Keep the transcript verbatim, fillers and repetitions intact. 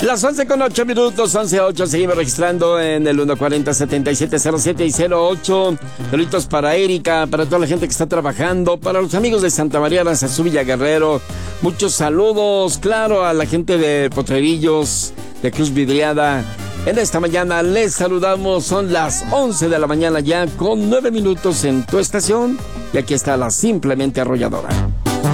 Las once con ocho minutos, once ocho, seguimos registrando en el uno cuarenta, setenta y siete cero siete y cero ocho. Saluditos para Erika, para toda la gente que está trabajando, para los amigos de Santa María Aranzazú, Villaguerrero. Muchos saludos, claro, a la gente de Potrerillos, de Cruz Vidriada. En esta mañana les saludamos, son las once de la mañana ya con nueve minutos en tu estación. Y aquí está la Simplemente Arrolladora.